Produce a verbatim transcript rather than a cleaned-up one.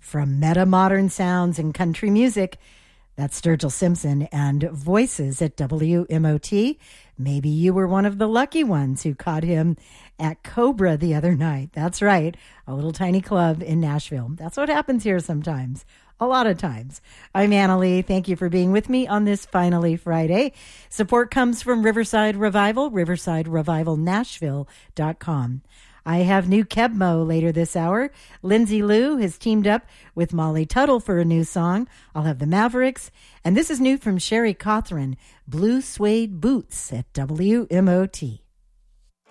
From meta modern sounds and country music, that's Sturgill Simpson and Voices at W M O T. Maybe you were one of the lucky ones who caught him at Cobra the other night. That's right, a little tiny club in Nashville. That's what happens here sometimes. A lot of times. I'm Anna Lee. Thank you for being with me on this Finally Friday. Support comes from Riverside Revival, riverside revival nashville dot com. I have new Kebmo later this hour. Lindsay Lou has teamed up with Molly Tuttle for a new song. I'll have the Mavericks. And this is new from Sherry Cothran, Blue Suede Boots at W M O T.